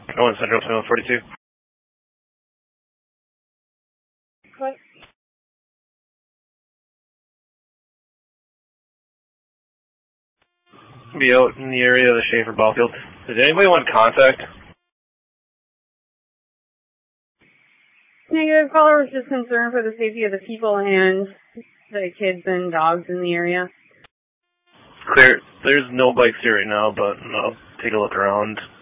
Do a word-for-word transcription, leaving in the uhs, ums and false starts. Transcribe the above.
Going Central Terminal forty-two. What? Be out in the area of the Schaefer ball field. Did anybody want contact? Negative. Caller was just concerned for the safety of the people and the kids and dogs in the area. Clear. There's no bikes here right now, but I'll take a look around.